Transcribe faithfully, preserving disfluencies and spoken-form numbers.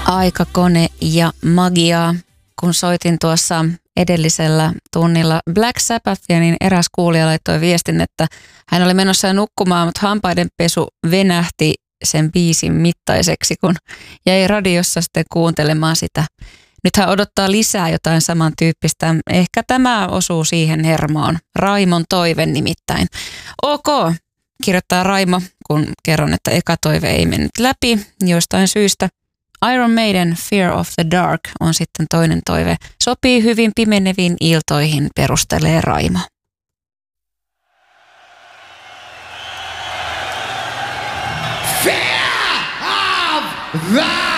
Aikakone ja magiaa. Kun soitin tuossa edellisellä tunnilla Black Sabbathia, niin eräs kuulija laittoi viestin, että hän oli menossa nukkumaan, mutta hampaidenpesu venähti sen biisin mittaiseksi, kun jäi radiossa sitten kuuntelemaan sitä. Nyt hän odottaa lisää jotain samantyyppistä. Ehkä tämä osuu siihen hermoon. Raimon toive nimittäin. Ok, kirjoittaa Raimo, kun kerron, että eka toive ei mennyt läpi jostain syystä. Iron Maiden Fear of the Dark on sitten toinen toive. Sopii hyvin pimeneviin iltoihin, perustelee Raimo. Fear of the